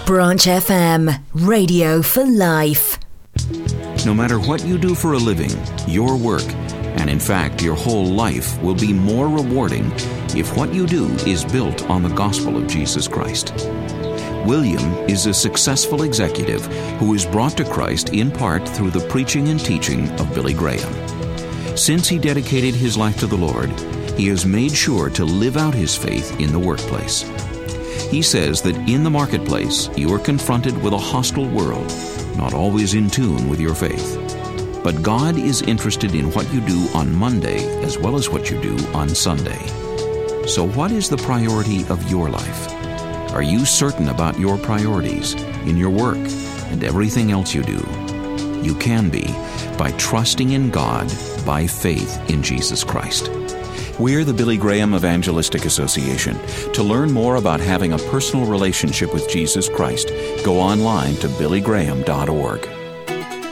Branch FM, radio for life. No matter what you do for a living, your work, and in fact your whole life, will be more rewarding if what you do is built on the gospel of Jesus Christ. William is a successful executive who is brought to Christ in part through the preaching and teaching of Billy Graham. Since he dedicated his life to the Lord, he has made sure to live out his faith in the workplace. He says that in the marketplace, you are confronted with a hostile world, not always in tune with your faith. But God is interested in what you do on Monday as well as what you do on Sunday. So what is the priority of your life? Are you certain about your priorities in your work and everything else you do? You can be by trusting in God by faith in Jesus Christ. We're the Billy Graham Evangelistic Association. To learn more about having a personal relationship with Jesus Christ, go online to billygraham.org.